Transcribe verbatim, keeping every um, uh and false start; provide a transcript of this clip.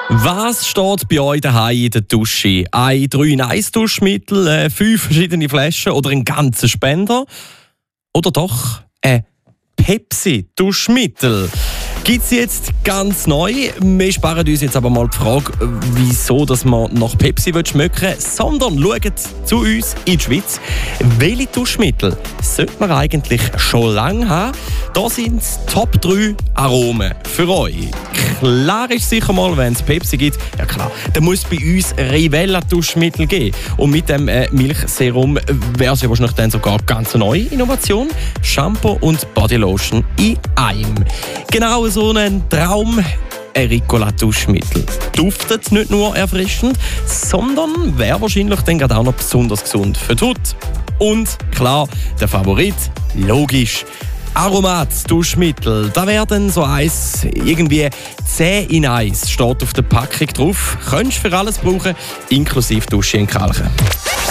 Was steht bei euch daheim in der Dusche? Ein drei nice Duschmittel, äh, fünf verschiedene Flaschen oder ein ganzer Spender? Oder doch ein Pepsi-Duschmittel? Gibt es jetzt ganz neu. Wir sparen uns jetzt aber mal die Frage, wieso dass man nach Pepsi schmecken will, sondern schauen zu uns in die Schweiz. Welche Duschmittel sollte man eigentlich schon lange haben? Da sind Top drei Aromen für euch. Klar ist sicher mal, wenn es Pepsi gibt, ja klar, dann muss es bei uns Rivella-Duschmittel geben. Und mit dem äh, Milchserum wäre es ja wahrscheinlich dann sogar eine ganz neue Innovation. Shampoo und Bodylotion in einem. Genau so ein Traum. Ein Ricola-Duschmittel. Duftet nicht nur erfrischend, sondern wäre wahrscheinlich dann gerade auch noch besonders gesund für die Haut. Und klar, der Favorit, logisch. Aromat-Duschmittel, da werden so eins irgendwie zehn in eins steht auf der Packung drauf. Könntest für alles brauchen, inklusive Dusche in Kalchen.